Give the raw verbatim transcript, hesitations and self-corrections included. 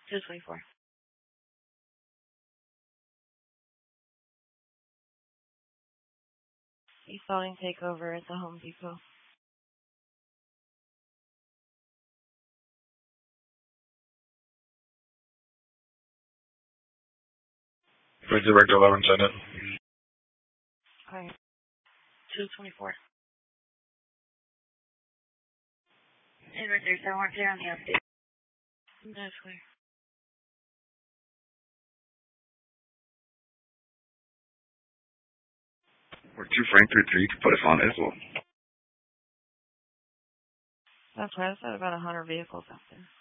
two twenty-four. East Building takeover at the Home Depot. For Director eleven, Janet. Okay. two twenty-four. And right there, so I want to on the update. That's clear. Or two Frank three three to put us on as well. That's right. I said about a hundred vehicles out there.